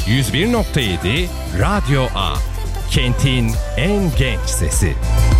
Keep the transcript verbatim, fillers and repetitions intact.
yüz bir nokta yedi Radyo A. Kentin en genç sesi.